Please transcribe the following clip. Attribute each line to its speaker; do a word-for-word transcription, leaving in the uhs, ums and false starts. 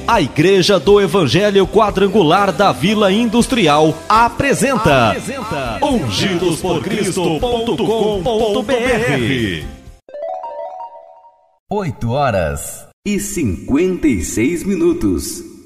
Speaker 1: A Igreja do Evangelho Quadrangular da Vila Industrial apresenta, apresenta ungidos por cristo ponto com ponto b r.
Speaker 2: oito horas e cinquenta e seis minutos.